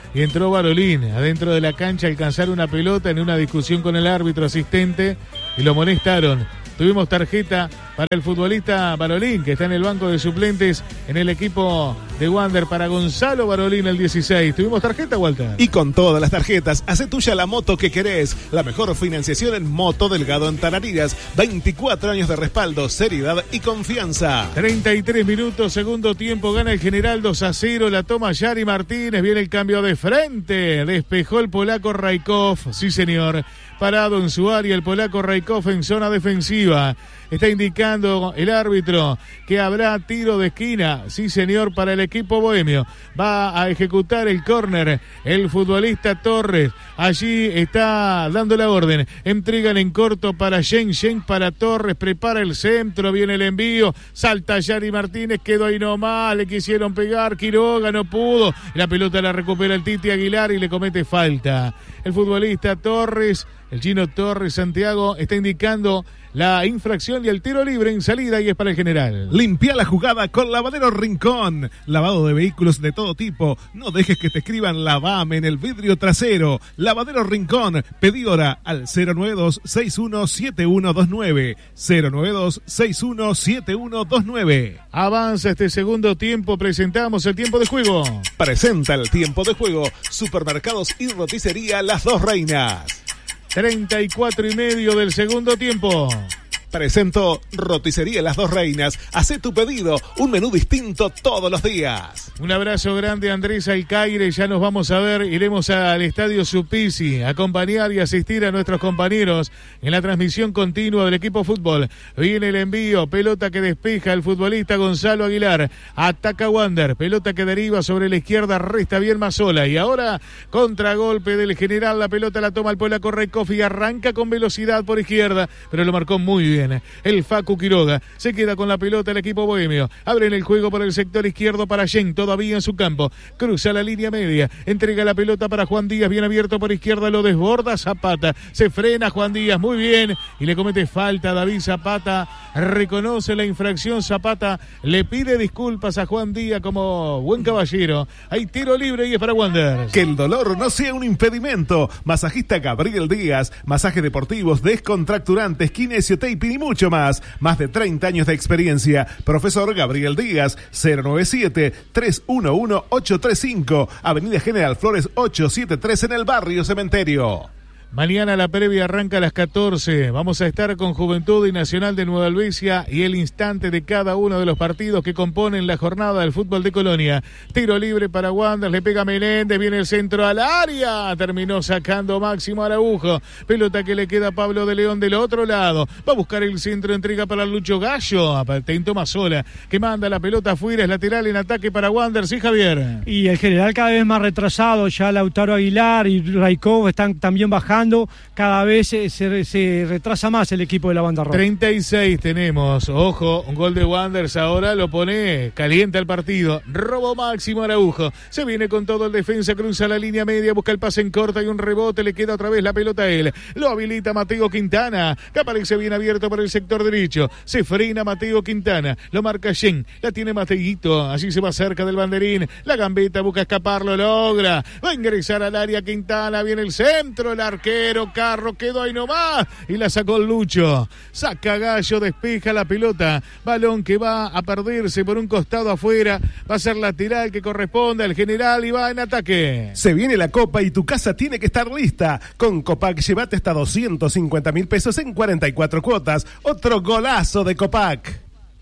y entró Barolín adentro de la cancha a alcanzar una pelota en una discusión con el árbitro asistente y lo molestaron. Tuvimos tarjeta para el futbolista Barolín, que está en el banco de suplentes en el equipo de Wander, para Gonzalo Barolín, el dieciséis. ¿Tuvimos tarjeta, Walter? Y con todas las tarjetas, hace tuya la moto que querés. La mejor financiación en Moto Delgado en Tarariras. veinticuatro años de respaldo, seriedad y confianza. treinta y tres minutos, segundo tiempo, gana el general dos a cero, la toma Yari Martínez, viene el cambio de frente, despejó el polaco Raikov, sí señor. Parado en su área el polaco Raikov en zona defensiva. Está indicando el árbitro que habrá tiro de esquina, sí señor, para el equipo bohemio. Va a ejecutar el córner el futbolista Torres. Allí está dando la orden. Entregan en corto para Shen, Shen para Torres, prepara el centro, viene el envío, salta Yari Martínez, quedó ahí nomás, le quisieron pegar, Quiroga no pudo. La pelota la recupera el Titi Aguilar y le comete falta. El futbolista Torres, el chino Torres Santiago, está indicando la infracción y el tiro libre en salida y es para el general. Limpia la jugada con Lavadero Rincón. Lavado de vehículos de todo tipo. No dejes que te escriban lavame en el vidrio trasero. Lavadero Rincón. Pedí hora al cero nueve dos seis uno siete uno dos nueve. cero nueve dos seis uno siete uno dos nueve. Avanza este segundo tiempo. Presentamos el tiempo de juego. Presenta el tiempo de juego. Supermercados y roticería Las Dos Reinas. treinta y cuatro y medio del segundo tiempo. Presento Roticería Las Dos Reinas. Hacé tu pedido, un menú distinto todos los días. Un abrazo grande a Andrés Alcaire, ya nos vamos a ver, iremos al Estadio Supisi a acompañar y asistir a nuestros compañeros en la transmisión continua del equipo fútbol. Viene el envío, pelota que despeja el futbolista Gonzalo Aguilar, ataca Wander, pelota que deriva sobre la izquierda, resta bien Mazola y ahora contragolpe del general, la pelota la toma el polaco Raikov y arranca con velocidad por izquierda, pero lo marcó muy bien. El Facu Quiroga se queda con la pelota el equipo bohemio. Abren el juego por el sector izquierdo para Yen, todavía en su campo. Cruza la línea media. Entrega la pelota para Juan Díaz, bien abierto por izquierda, lo desborda Zapata. Se frena Juan Díaz, muy bien. Y le comete falta a David Zapata. Reconoce la infracción Zapata. Le pide disculpas a Juan Díaz como buen caballero. Hay tiro libre y es para Wander. Que el dolor no sea un impedimento. Masajista Gabriel Díaz. Masajes deportivos, descontracturantes, kinesiotape y mucho más. Más de treinta años de experiencia. Profesor Gabriel Díaz, cero nueve siete, tres uno uno, ocho tres cinco. Avenida General Flores ochocientos setenta y tres en el barrio Cementerio. Mañana la previa arranca a las catorce. Vamos a estar con Juventud y Nacional de Nueva Albesia y el instante de cada uno de los partidos que componen la jornada del fútbol de Colonia. Tiro libre para Wander, le pega Menéndez, viene el centro al área. Terminó sacando Máximo Araujo. Pelota que le queda a Pablo de León del otro lado. Va a buscar el centro, entrega para Lucho Gallo. Atento Mazola, que manda la pelota afuera, es lateral en ataque para Wander. Sí, Javier. Y el general cada vez más retrasado. Ya Lautaro Aguilar y Raikov están también bajando. Cada vez se, se, se retrasa más el equipo de la banda roja. treinta y seis tenemos. Ojo, un gol de Wanderers ahora lo pone caliente al partido. Robo Máximo Araujo. Se viene con todo el defensa, cruza la línea media, busca el pase en corta y un rebote. Le queda otra vez la pelota a él. Lo habilita Mateo Quintana, que aparece bien abierto por el sector derecho. Se frena Mateo Quintana. Lo marca Shen. La tiene Mateguito. Así se va cerca del banderín. La gambeta busca escapar, lo logra. Va a ingresar al área Quintana. Viene el centro, el arquero. Carro quedó ahí nomás y la sacó el Lucho. Saca Gallo, despeja la pelota. Balón que va a perderse por un costado afuera. Va a ser lateral que corresponde al general y va en ataque. Se viene la Copa y tu casa tiene que estar lista. Con Copac llévate hasta doscientos cincuenta mil pesos en cuarenta y cuatro cuotas. Otro golazo de Copac.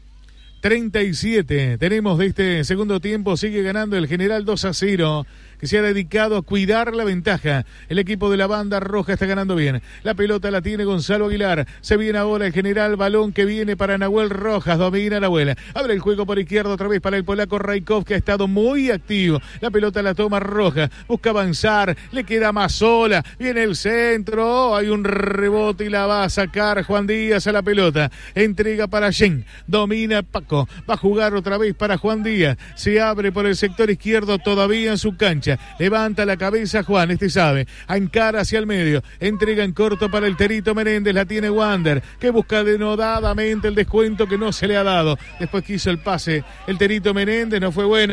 treinta y siete tenemos de este segundo tiempo. Sigue ganando el general dos a cero. Que se ha dedicado a cuidar la ventaja. El equipo de la banda roja está ganando bien. La pelota la tiene Gonzalo Aguilar. Se viene ahora el general, balón que viene para Nahuel Rojas. Domina Nahuel. Abre el juego por izquierda otra vez para el polaco Raikov, que ha estado muy activo. La pelota la toma Rojas. Busca avanzar. Le queda Mazola. Viene el centro. Hay un rebote y la va a sacar Juan Díaz a la pelota. Entrega para Yen. Domina Paco. Va a jugar otra vez para Juan Díaz. Se abre por el sector izquierdo todavía en su cancha. Levanta la cabeza Juan, este sabe, encara hacia el medio, entrega en corto para el Terito Menéndez, la tiene Wander, que busca denodadamente el descuento que no se le ha dado. Después quiso el pase el Terito Menéndez, no fue bueno,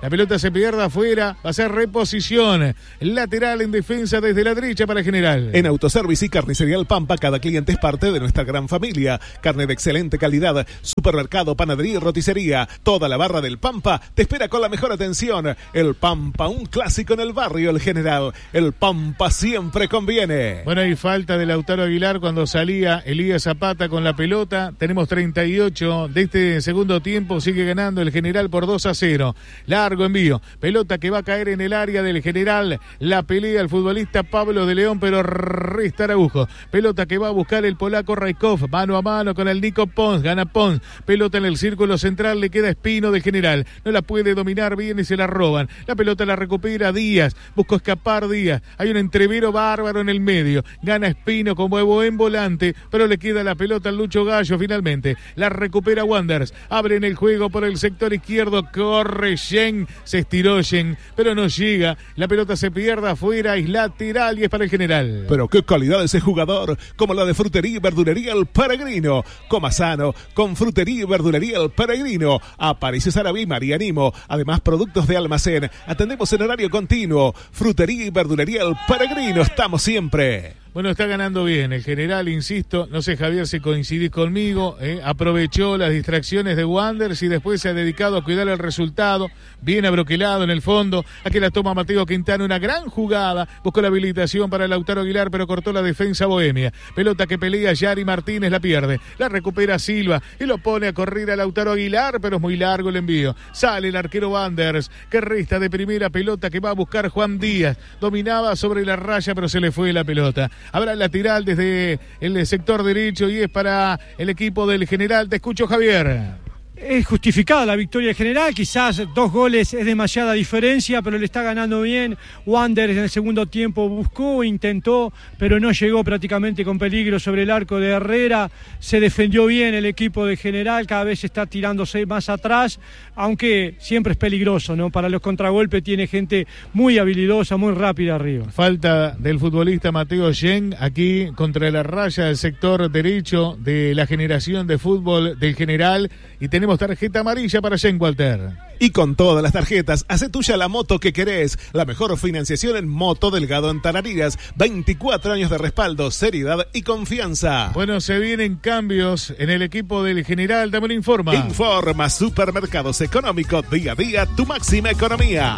La pelota se pierde afuera, va a ser reposición. Lateral en defensa desde la derecha para General. En Autoservice y Carnicería El Pampa, cada cliente es parte de nuestra gran familia. Carne de excelente calidad, supermercado, panadería y roticería. Toda la barra del Pampa te espera con la mejor atención. El Pampa, un clásico en el barrio El General. El Pampa siempre conviene. Bueno, hay falta de Lautaro Aguilar cuando salía Elías Zapata con la pelota. Tenemos treinta y ocho de este segundo tiempo. Sigue ganando el General por dos a cero. Largo envío. Pelota que va a caer en el área del General. La pelea el futbolista Pablo de León, pero resta Araujo. Pelota que va a buscar el polaco Raikov. Mano a mano con el Nico Pons. Gana Pons. Pelota en el círculo central. Le queda Espino de General. No la puede dominar bien y se la roban. La pelota la recupera Díaz. Buscó escapar Díaz. Hay un entrevero bárbaro en el medio. Gana Espino como buen volante, pero le queda la pelota al Lucho Gallo finalmente. La recupera Wanderers. Abre en el juego por el sector izquierdo. Corre Shen. Se estiró Shen, pero no llega. La pelota se pierde afuera. Es lateral y es para el General. Pero qué calidad ese jugador, como la de Frutería y Verdulería El Peregrino. Coma sano con Frutería y Verdulería El Peregrino. Aparicio Sarabí, María Nimo. Además, productos de almacén. Atendemos en horario continuo. Frutería y Verdulería El Peregrino. Estamos siempre. Bueno, está ganando bien el General, insisto, no sé Javier si coincidís conmigo, eh, aprovechó las distracciones de Wanderers y después se ha dedicado a cuidar el resultado, bien abroquelado en el fondo, aquí la toma Mateo Quintana, una gran jugada, buscó la habilitación para Lautaro Aguilar, pero cortó la defensa bohemia, pelota que pelea Yari Martínez, la pierde, la recupera Silva y lo pone a correr a Lautaro Aguilar, pero es muy largo el envío, sale el arquero Wanderers, que resta de primera pelota que va a buscar Juan Díaz, dominaba sobre la raya pero se le fue la pelota. Habrá el lateral desde el sector derecho y es para el equipo del General. Te escucho, Javier. Es justificada la victoria general, quizás dos goles es demasiada diferencia, pero le está ganando bien. Wanderers en el segundo tiempo buscó, intentó, pero no llegó prácticamente con peligro sobre el arco de Herrera. Se defendió bien el equipo de General, cada vez está tirándose más atrás, aunque siempre es peligroso, ¿no? Para los contragolpes tiene gente muy habilidosa, muy rápida arriba. Falta del futbolista Mateo Shen aquí contra la raya del sector derecho de la generación de fútbol del General y tenemos Tenemos tarjeta amarilla para Shen, Walter. Y con todas las tarjetas, hace tuya la moto que querés. La mejor financiación en Moto Delgado en Tarariras. veinticuatro años de respaldo, seriedad y confianza. Bueno, se vienen cambios en el equipo del General. Dame una informa. Informa Supermercados Económico. Día a día, tu máxima economía.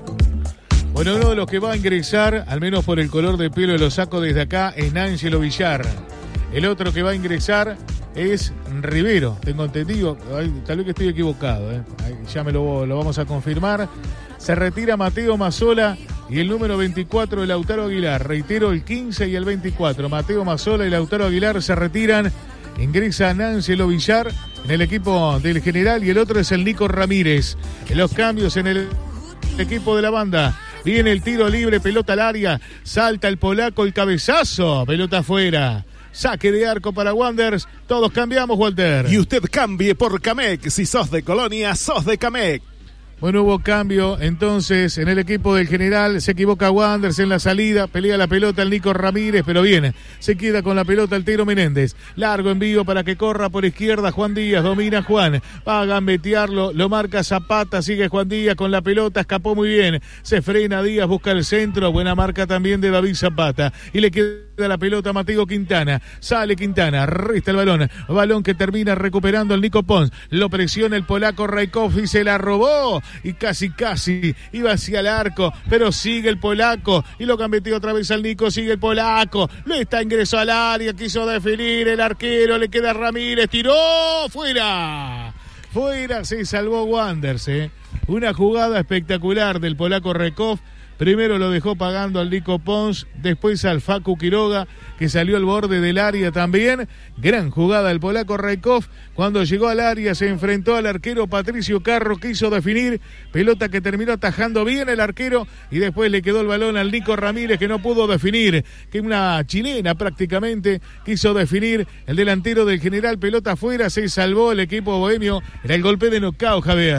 Bueno, uno de los que va a ingresar, al menos por el color de pelo de los saco desde acá, es Nángelo Villar. El otro que va a ingresar es Rivero, tengo entendido, tal vez que estoy equivocado, ¿eh? ya me lo, lo vamos a confirmar. Se retira Mateo Mazzola y el número veinticuatro de Lautaro Aguilar. Reitero, el quince y el veinticuatro. Mateo Mazzola y Lautaro Aguilar se retiran. Ingresa Nángelo Villar en el equipo del General y el otro es el Nico Ramírez. En los cambios en el equipo de la banda. Viene el tiro libre, pelota al área, salta el polaco, el cabezazo, pelota afuera. Saque de arco para Wanderers. Todos cambiamos, Walter. Y usted cambie por Camec. Si sos de Colonia, sos de Camec. Bueno, hubo cambio entonces en el equipo del General. Se equivoca Wanderers en la salida. Pelea la pelota el Nico Ramírez, pero viene. Se queda con la pelota el Tero Menéndez. Largo envío para que corra por izquierda Juan Díaz. Domina Juan. Va a gambetearlo. Lo marca Zapata. Sigue Juan Díaz con la pelota. Escapó muy bien. Se frena Díaz. Busca el centro. Buena marca también de David Zapata. Y le queda la pelota a Mateo Quintana. Sale Quintana. Resta el balón. Balón que termina recuperando el Nico Pons. Lo presiona el polaco Raikov y se la robó. Y casi, casi iba hacia el arco, pero sigue el polaco y lo gambeteó otra vez al Nico, sigue el polaco, le está ingreso al área, quiso definir el arquero, le queda Ramírez, tiró, fuera, fuera, se salvó Wanderers, ¿eh? Una jugada espectacular del polaco Raikov. Primero lo dejó pagando al Nico Pons, después al Facu Quiroga, que salió al borde del área también. Gran jugada del polaco Raikov. Cuando llegó al área se enfrentó al arquero Patricio Carro, quiso definir. Pelota que terminó atajando bien el arquero y después le quedó el balón al Nico Ramírez, que no pudo definir. Que una chilena prácticamente quiso definir el delantero del General. Pelota afuera, se salvó el equipo bohemio. Era el golpe de nocaut, Javier.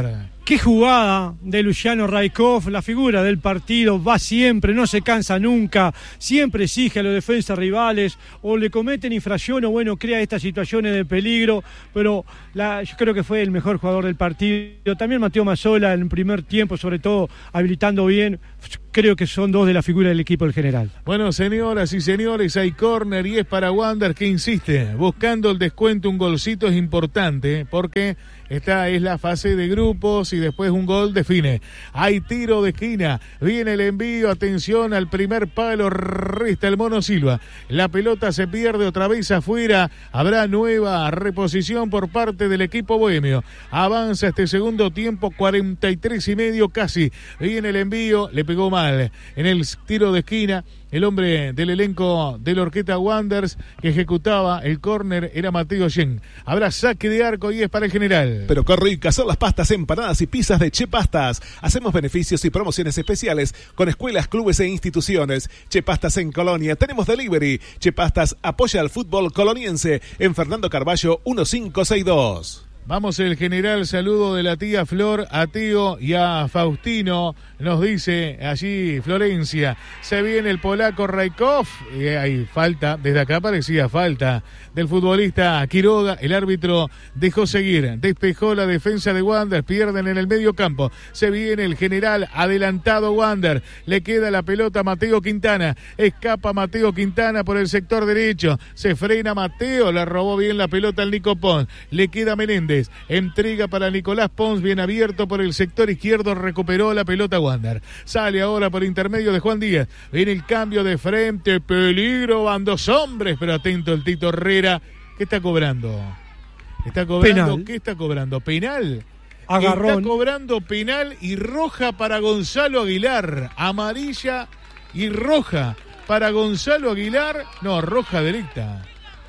Qué jugada de Luciano Raikov, la figura del partido, va siempre, no se cansa nunca, siempre exige a los defensas rivales, o le cometen infracción o bueno, crea estas situaciones de peligro, pero la, yo creo que fue el mejor jugador del partido. También Mateo Mazzola en el primer tiempo, sobre todo habilitando bien, creo que son dos de las figuras del equipo en general. Bueno, señoras y señores, hay córner y es para Wander, que insiste, buscando el descuento, un golcito es importante, porque esta es la fase de grupos y después un gol define. Hay tiro de esquina, viene el envío, atención al primer palo, resta el Mono Silva. La pelota se pierde otra vez afuera, habrá nueva reposición por parte del equipo bohemio. Avanza este segundo tiempo, cuarenta y tres y medio casi. Viene el envío, le pegó mal en el tiro de esquina. El hombre del elenco de la Orquesta Wanderers que ejecutaba el córner era Mateo Yen. Habrá saque de arco y es para el general. Pero qué ricas son las pastas, empanadas y pizzas de Che Pastas. Hacemos beneficios y promociones especiales con escuelas, clubes e instituciones. Che Pastas en Colonia, tenemos delivery. Che Pastas apoya al fútbol coloniense en Fernando Carballo quince sesenta y dos. Vamos el general, saludo de la tía Flor a Tío y a Faustino, nos dice allí Florencia. Se viene el polaco Raikov, y hay falta, desde acá parecía falta del futbolista Quiroga. El árbitro dejó seguir, despejó la defensa de Wander, pierden en el medio campo. Se viene el general, adelantado Wander, le queda la pelota a Mateo Quintana, escapa Mateo Quintana por el sector derecho, se frena Mateo, le robó bien la pelota al Nico Pons, le queda Menéndez. Entrega para Nicolás Pons, bien abierto por el sector izquierdo, recuperó la pelota Wander. Sale ahora por intermedio de Juan Díaz. Viene el cambio de frente, peligro, van dos hombres, pero atento el Tito Herrera. ¿Qué está cobrando? ¿Está cobrando? Penal. ¿Qué está cobrando? ¿Penal? Agarrón. Está cobrando penal y roja para Gonzalo Aguilar. Amarilla y roja para Gonzalo Aguilar. No, roja directa.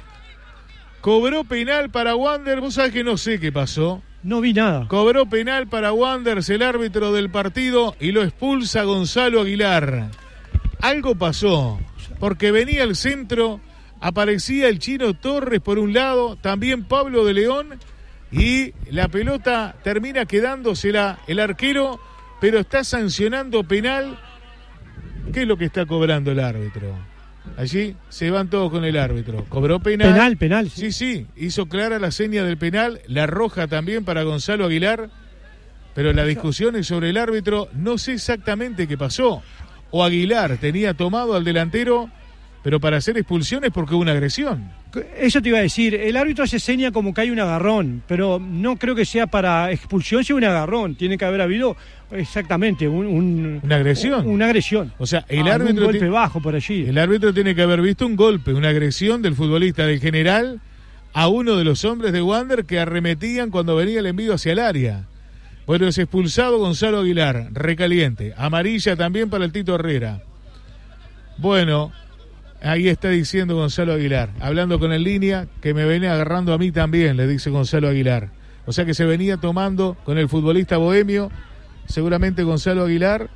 Cobró penal para Wander, vos sabés que no sé qué pasó. No vi nada. Cobró penal para Wanderers, el árbitro del partido, y lo expulsa Gonzalo Aguilar. Algo pasó, porque venía al centro, aparecía el Chino Torres por un lado, también Pablo de León, y la pelota termina quedándosela el arquero, pero está sancionando penal. ¿Qué es lo que está cobrando el árbitro? Allí se van todos con el árbitro. Cobró penal. Penal, penal. Sí, sí, hizo clara la seña del penal, la roja también para Gonzalo Aguilar, pero la discusión es sobre el árbitro. No sé exactamente qué pasó. O Aguilar tenía tomado al delantero, pero para hacer expulsiones porque hubo una agresión. Eso te iba a decir, el árbitro hace seña como que hay un agarrón, pero no creo que sea para expulsión, sino un agarrón. Tiene que haber habido exactamente un, un, una agresión. Un, una agresión. O sea, el ah, árbitro un golpe tiene, bajo por allí. El árbitro tiene que haber visto un golpe, una agresión del futbolista del general a uno de los hombres de Wander que arremetían cuando venía el envío hacia el área. Bueno, es expulsado Gonzalo Aguilar, recaliente. Amarilla también para el Tito Herrera. Bueno, ahí está diciendo Gonzalo Aguilar, hablando con el línea, que me venía agarrando a mí también, le dice Gonzalo Aguilar. O sea que se venía tomando con el futbolista bohemio, seguramente Gonzalo Aguilar,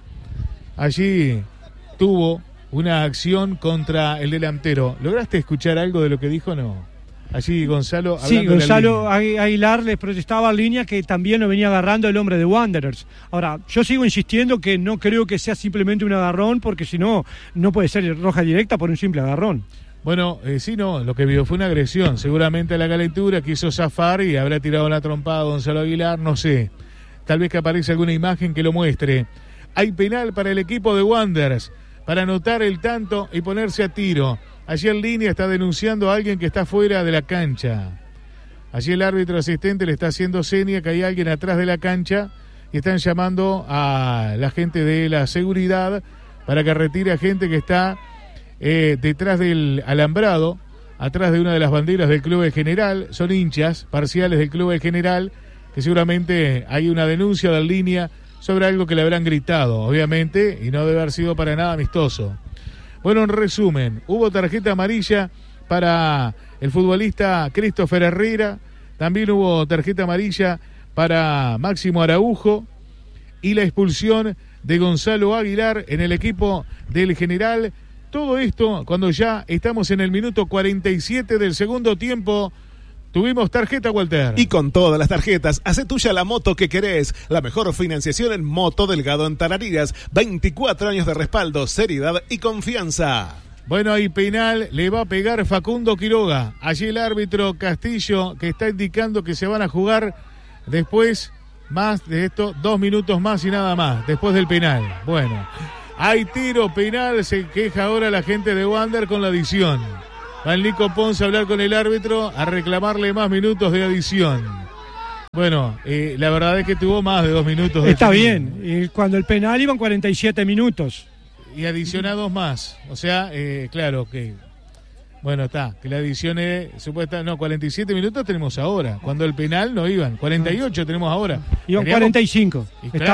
allí tuvo una acción contra el delantero. ¿Lograste escuchar algo de lo que dijo o no? Allí Gonzalo hablando. Sí, Gonzalo Aguilar les protestaba a línea que también lo venía agarrando el hombre de Wanderers. Ahora, yo sigo insistiendo que no creo que sea simplemente un agarrón, porque si no, no puede ser roja directa por un simple agarrón. Bueno, eh, sí, no, lo que vio fue una agresión. Seguramente a la calentura quiso zafar y habrá tirado la trompada a Gonzalo Aguilar, no sé. Tal vez que aparezca alguna imagen que lo muestre. Hay penal para el equipo de Wanderers, para anotar el tanto y ponerse a tiro. Allí en línea está denunciando a alguien que está fuera de la cancha. Allí el árbitro asistente le está haciendo seña que hay alguien atrás de la cancha y están llamando a la gente de la seguridad para que retire a gente que está eh, detrás del alambrado, atrás de una de las banderas del Club de General. Son hinchas parciales del Club de General, que seguramente hay una denuncia de línea sobre algo que le habrán gritado, obviamente, y no debe haber sido para nada amistoso. Bueno, en resumen, hubo tarjeta amarilla para el futbolista Christopher Herrera, también hubo tarjeta amarilla para Máximo Araujo y la expulsión de Gonzalo Aguilar en el equipo del General. Todo esto cuando ya estamos en el minuto cuarenta y siete del segundo tiempo. Tuvimos tarjeta, Walter. Y con todas las tarjetas, hace tuya la moto que querés. La mejor financiación en Moto Delgado en Tarariras. veinticuatro años de respaldo, seriedad y confianza. Bueno, ahí penal le va a pegar Facundo Quiroga. Allí el árbitro Castillo, que está indicando que se van a jugar después más de esto, dos minutos más y nada más, después del penal. Bueno, hay tiro penal, se queja ahora la gente de Wander con la adición. Va el Nico Ponce a hablar con el árbitro, a reclamarle más minutos de adición. Bueno, eh, la verdad es que tuvo más de dos minutos. De Está bien, y cuando el penal iban cuarenta y siete minutos. Y adicionados más, o sea, eh, claro que... Bueno, está, que la adición es supuesta, no, cuarenta y siete minutos tenemos ahora, cuando el penal no iban, cuarenta y ocho tenemos ahora. Iban Teníamos, cuarenta y cinco. Y claro,